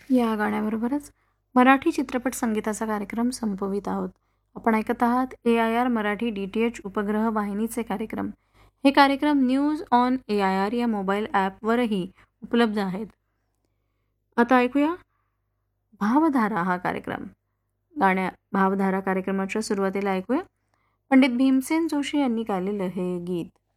या गाण्याबरोबरच मराठी चित्रपट संगीताचा कार्यक्रम संपवित आहोत. आपण ऐकत आहात AIR मराठी DTH उपग्रह वाहिनीचे कार्यक्रम. हे कार्यक्रम न्यूज ऑन AIR या मोबाईल ॲपवरही उपलब्ध आहेत. आता ऐकूया भावधारा हा कार्यक्रम. भावधारा कार्यक्रमाच्या सुरुवातीला ऐकूया पंडित भीमसेन जोशी यांनी गायलेलं हे गीत.